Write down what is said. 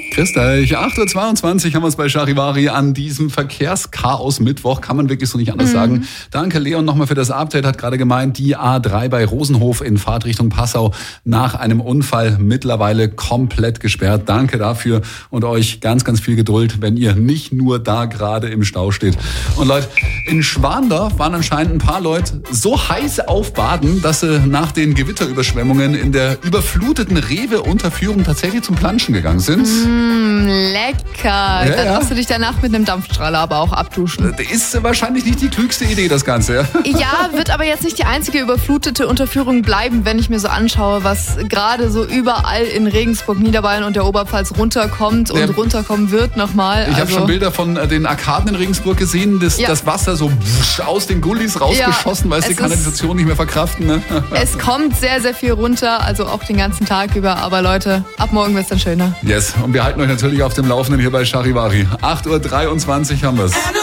Grüß euch, 8.22 Uhr haben wir es bei Charivari an diesem Verkehrschaos-Mittwoch, kann man wirklich so nicht anders sagen. Danke Leon nochmal für das Update, hat gerade gemeint, die A3 bei Rosenhof in Fahrtrichtung Passau nach einem Unfall mittlerweile komplett gesperrt. Danke dafür und euch ganz, ganz viel Geduld, wenn ihr nicht nur da gerade im Stau steht. Und Leute, in Schwandorf waren anscheinend ein paar Leute so heiß auf Baden, dass sie nach den Gewitterüberschwemmungen in der überfluteten Rewe-Unterführung tatsächlich zum Planschen gegangen sind. Lecker. Dann darfst du dich danach mit einem Dampfstrahler aber auch abduschen. Ist wahrscheinlich nicht die klügste Idee, das Ganze. Ja, wird aber jetzt nicht die einzige überflutete Unterführung bleiben, wenn ich mir so anschaue, was gerade so überall in Regensburg, Niederbayern und der Oberpfalz runterkommt und runterkommen wird nochmal. Ich habe schon Bilder von den Arkaden in Regensburg gesehen, das Wasser so aus den Gullis rausgeschossen, weil es die Kanalisation nicht mehr verkraften. Ne? Es kommt sehr, sehr viel runter, also auch den ganzen Tag über. Aber Leute, ab morgen wird es dann schöner. Yes, und wir halten euch natürlich auf dem Laufenden hier bei Charivari. 8.23 Uhr haben wir es.